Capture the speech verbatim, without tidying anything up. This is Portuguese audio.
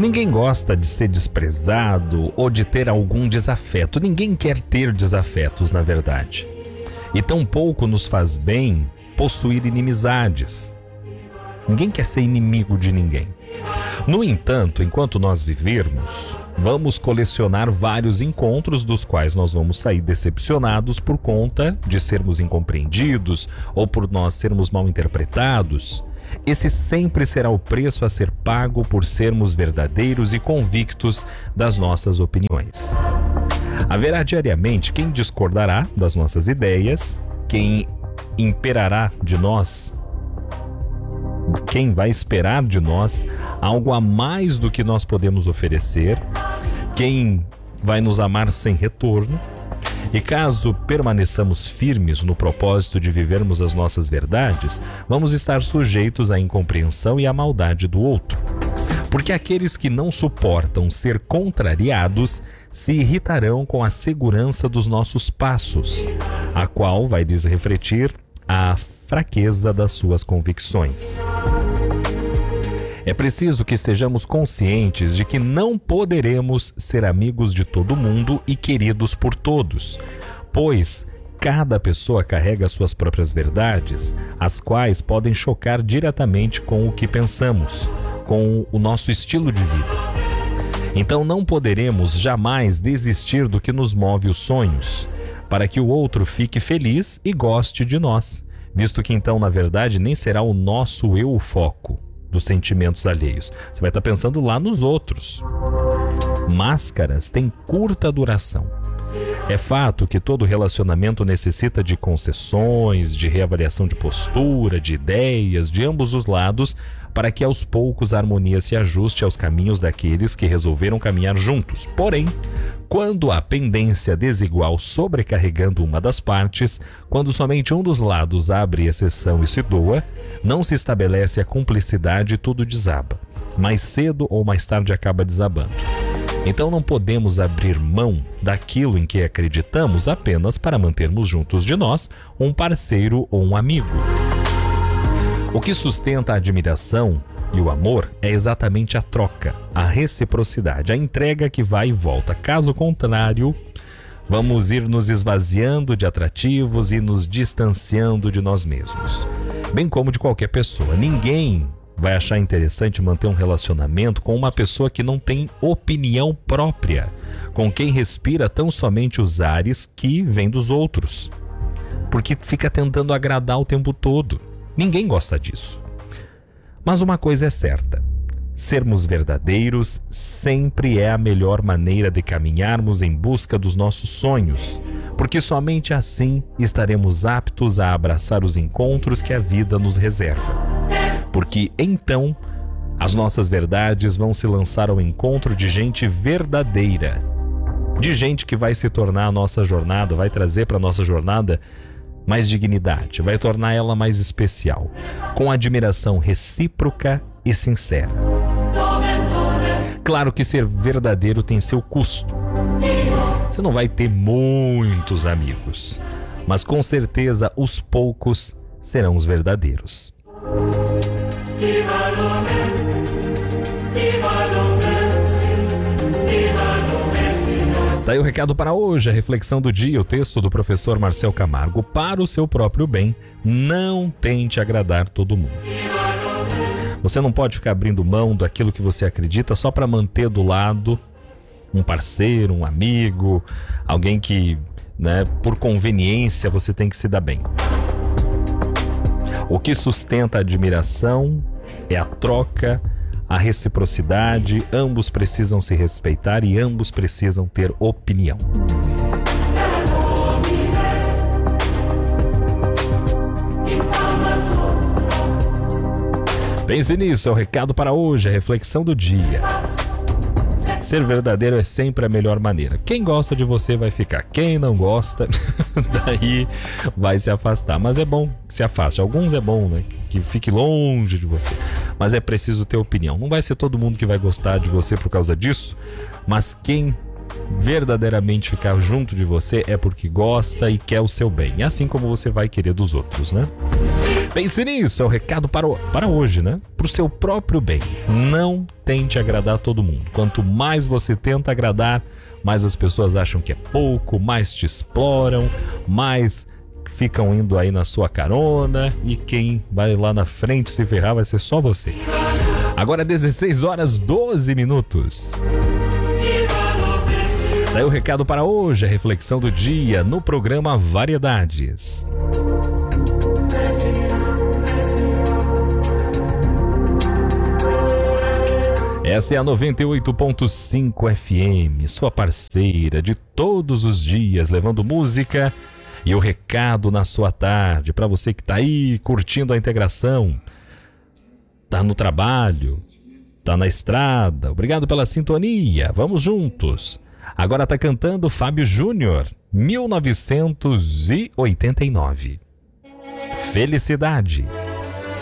Ninguém gosta de ser desprezado ou de ter algum desafeto. Ninguém quer ter desafetos, na verdade. E tampouco nos faz bem possuir inimizades. Ninguém quer ser inimigo de ninguém. No entanto, enquanto nós vivermos, vamos colecionar vários encontros dos quais nós vamos sair decepcionados por conta de sermos incompreendidos ou por nós sermos mal interpretados. Esse sempre será o preço a ser pago por sermos verdadeiros e convictos das nossas opiniões. Haverá diariamente quem discordará das nossas ideias, quem imperará de nós, quem vai esperar de nós algo a mais do que nós podemos oferecer, quem vai nos amar sem retorno. E caso permaneçamos firmes no propósito de vivermos as nossas verdades, vamos estar sujeitos à incompreensão e à maldade do outro. Porque aqueles que não suportam ser contrariados se irritarão com a segurança dos nossos passos, a qual vai lhes refletir a fraqueza das suas convicções. É preciso que estejamos conscientes de que não poderemos ser amigos de todo mundo e queridos por todos, pois cada pessoa carrega suas próprias verdades, as quais podem chocar diretamente com o que pensamos, com o nosso estilo de vida. Então não poderemos jamais desistir do que nos move os sonhos, para que o outro fique feliz e goste de nós, visto que então, na verdade, nem será o nosso eu o foco dos sentimentos alheios. Você vai estar pensando lá nos outros. Máscaras têm curta duração. É fato que todo relacionamento necessita de concessões, de reavaliação de postura, de ideias, de ambos os lados, para que aos poucos a harmonia se ajuste aos caminhos daqueles que resolveram caminhar juntos. Porém, quando a pendência desigual sobrecarregando uma das partes, quando somente um dos lados abre exceção e se doa, não se estabelece a cumplicidade e tudo desaba. Mais cedo ou mais tarde acaba desabando. Então não podemos abrir mão daquilo em que acreditamos apenas para mantermos juntos de nós um parceiro ou um amigo. O que sustenta a admiração e o amor é exatamente a troca, a reciprocidade, a entrega que vai e volta. Caso contrário, vamos ir nos esvaziando de atrativos e nos distanciando de nós mesmos, bem como de qualquer pessoa. Ninguém vai achar interessante manter um relacionamento com uma pessoa que não tem opinião própria, com quem respira tão somente os ares que vêm dos outros, porque fica tentando agradar o tempo todo. Ninguém gosta disso. Mas uma coisa é certa: sermos verdadeiros sempre é a melhor maneira de caminharmos em busca dos nossos sonhos, porque somente assim estaremos aptos a abraçar os encontros que a vida nos reserva. Porque então as nossas verdades vão se lançar ao encontro de gente verdadeira, de gente que vai se tornar a nossa jornada, vai trazer para a nossa jornada mais dignidade, vai tornar ela mais especial, com admiração recíproca e sincera. Claro que ser verdadeiro tem seu custo. Você não vai ter muitos amigos, mas com certeza os poucos serão os verdadeiros. Tá aí o recado para hoje, a reflexão do dia, o texto do professor Marcel Camargo. Para o seu próprio bem, não tente agradar todo mundo. Você não pode ficar abrindo mão daquilo que você acredita só para manter do lado um parceiro, um amigo, alguém que, né, por conveniência você tem que se dar bem. O que sustenta a admiração é a troca, a reciprocidade. Ambos precisam se respeitar e ambos precisam ter opinião. Pense nisso, é o recado para hoje, a reflexão do dia. Ser verdadeiro é sempre a melhor maneira. Quem gosta de você vai ficar, quem não gosta, daí vai se afastar. Mas é bom que se afaste. Alguns é bom, né, que fique longe de você. Mas é preciso ter opinião. Não vai ser todo mundo que vai gostar de você por causa disso, mas quem verdadeiramente ficar junto de você é porque gosta e quer o seu bem. Assim como você vai querer dos outros, né? Pense nisso, é o recado para, o, para hoje, né? Para o seu próprio bem. Não tente agradar todo mundo. Quanto mais você tenta agradar, mais as pessoas acham que é pouco, mais te exploram, mais ficam indo aí na sua carona e quem vai lá na frente se ferrar vai ser só você. Agora dezesseis horas, doze minutos. Daí o recado para hoje, a reflexão do dia no programa Variedades. Essa é a noventa e oito ponto cinco F M, sua parceira de todos os dias, levando música e o recado na sua tarde, para você que está aí curtindo a integração, tá no trabalho, tá na estrada. Obrigado pela sintonia, vamos juntos. Agora tá cantando Fábio Júnior, mil novecentos e oitenta e nove. Felicidade.